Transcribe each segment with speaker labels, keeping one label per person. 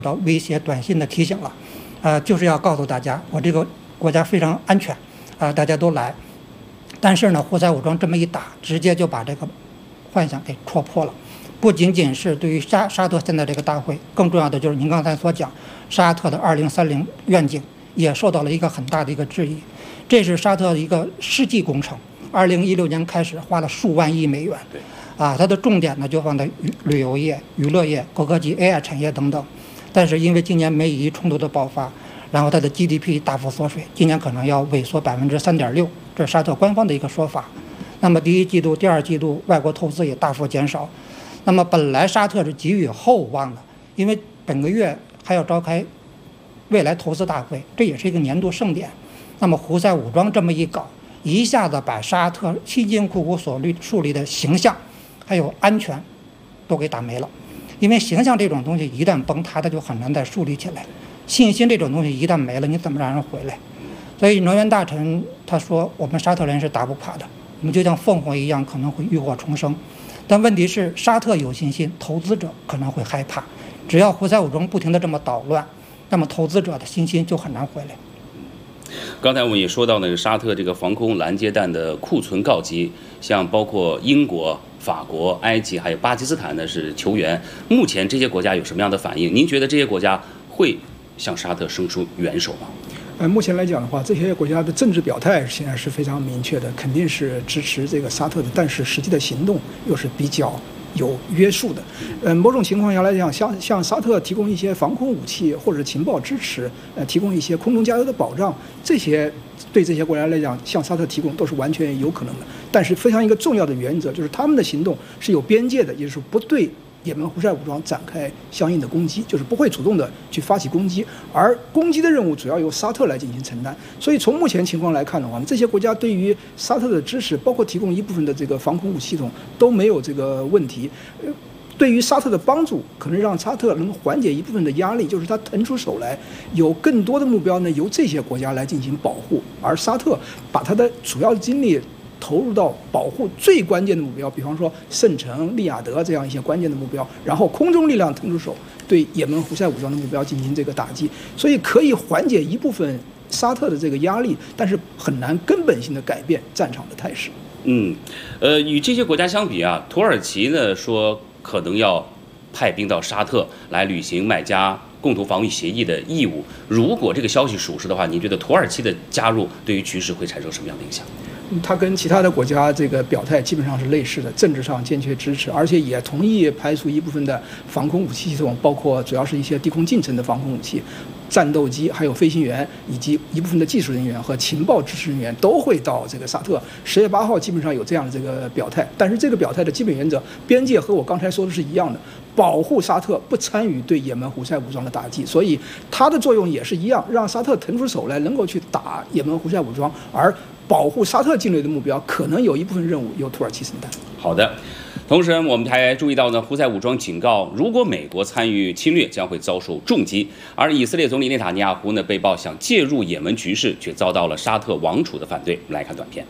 Speaker 1: 到威胁短信的提醒了，就是要告诉大家，我这个国家非常安全，大家都来。但是呢，胡塞武装这么一打，直接就把这个幻想给戳破了。不仅仅是对于沙特现在这个大会，更重要的就是您刚才所讲，沙特的2030愿景也受到了一个很大的一个质疑。这是沙特的一个世纪工程，2016年开始花了数万亿美元，它的重点呢就放在旅游业、娱乐业、高科技、AI 产业等等。但是因为今年美以冲突的爆发，然后它的 GDP 大幅缩水，今年可能要萎缩3.6%，这是沙特官方的一个说法。那么第一季度、第二季度外国投资也大幅减少。那么本来沙特是寄予厚望的，因为本个月还要召开未来投资大会，这也是一个年度盛典。那么胡塞武装这么一搞，一下子把沙特辛辛苦苦所树立的形象还有安全都给打没了。因为形象这种东西一旦崩塌，它就很难再树立起来。信心这种东西一旦没了，你怎么让人回来？所以能源大臣他说，我们沙特人是打不垮的，我们就像凤凰一样，可能会浴火重生。但问题是，沙特有信心，投资者可能会害怕。只要胡塞武装不停地这么捣乱，那么投资者的信心就很难回来。
Speaker 2: 刚才我们也说到呢，沙特这个防空拦截弹的库存告急，像包括英国、法国、埃及还有巴基斯坦呢是求援。目前这些国家有什么样的反应？您觉得这些国家会向沙特伸出援手吗？
Speaker 3: 目前来讲的话，这些国家的政治表态现在是非常明确的，肯定是支持这个沙特的，但是实际的行动又是比较有约束的。某种情况下来讲，向沙特提供一些防空武器或者情报支持，提供一些空中加油的保障，这些对这些国家来讲，向沙特提供都是完全有可能的。但是非常一个重要的原则就是他们的行动是有边界的，也就是不对也门胡塞武装展开相应的攻击，就是不会主动的去发起攻击，而攻击的任务主要由沙特来进行承担。所以从目前情况来看的话，这些国家对于沙特的支持，包括提供一部分的这个防空武系统都没有这个问题。对于沙特的帮助，可能让沙特能缓解一部分的压力，就是他腾出手来，有更多的目标呢由这些国家来进行保护，而沙特把他的主要精力投入到保护最关键的目标，比方说圣城、利雅得这样一些关键的目标，然后空中力量腾出手对也门胡塞武装的目标进行这个打击，所以可以缓解一部分沙特的这个压力，但是很难根本性的改变战场的态势。
Speaker 2: 与这些国家相比啊，土耳其呢说可能要派兵到沙特来履行麦加共同防御协议的义务。如果这个消息属实的话，您觉得土耳其的加入对于局势会产生什么样的影响？
Speaker 3: 他跟其他的国家这个表态基本上是类似的，政治上坚决支持，而且也同意排除一部分的防空武器系统，包括主要是一些低空近程的防空武器、战斗机，还有飞行员以及一部分的技术人员和情报支持人员都会到这个沙特。10月8号基本上有这样的这个表态，但是这个表态的基本原则，边界和我刚才说的是一样的，保护沙特不参与对也门胡塞武装的打击，所以它的作用也是一样，让沙特腾出手来，能够去打也门胡塞武装，而保护沙特境内的目标，可能有一部分任务由土耳其承担。
Speaker 2: 好的，同时我们还注意到呢，胡塞武装警告，如果美国参与侵略，将会遭受重击。而以色列总理内塔尼亚胡呢，被曝想介入也门局势，却遭到了沙特王储的反对。我们来看短片。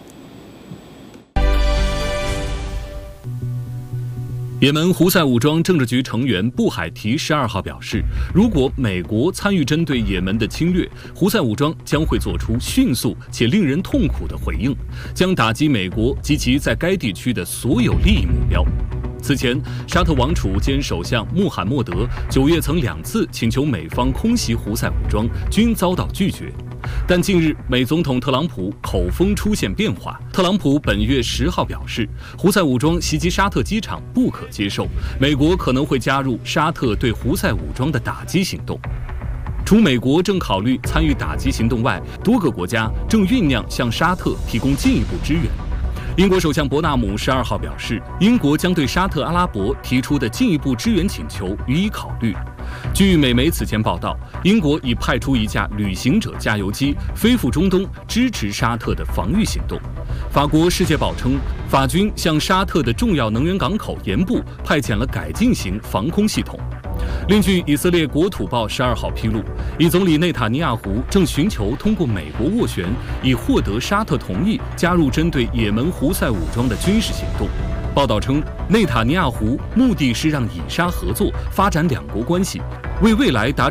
Speaker 4: 也门胡塞武装政治局成员布海提12号表示，如果美国参与针对也门的侵略，胡塞武装将会做出迅速且令人痛苦的回应，将打击美国及其在该地区的所有利益目标。此前，沙特王储兼首相穆罕默德9月曾2次请求美方空袭胡塞武装，均遭到拒绝。但近日，美总统特朗普口风出现变化。特朗普本月10号表示，胡塞武装袭击沙特机场不可接受，美国可能会加入沙特对胡塞武装的打击行动。除美国正考虑参与打击行动外，多个国家正酝酿向沙特提供进一步支援。英国首相伯纳姆12号表示，英国将对沙特阿拉伯提出的进一步支援请求予以考虑。据美媒此前报道，英国已派出一架旅行者加油机飞赴中东，支持沙特的防御行动。法国《世界报》称，法军向沙特的重要能源港口盐部派遣了改进型防空系统。另据以色列国土报12号披露，以总理内塔尼亚胡正寻求通过美国斡旋，以获得沙特同意加入针对也门胡塞武装的军事行动。 报道称，内塔尼亚胡目的是让以沙合作，发展两国关系，为未来达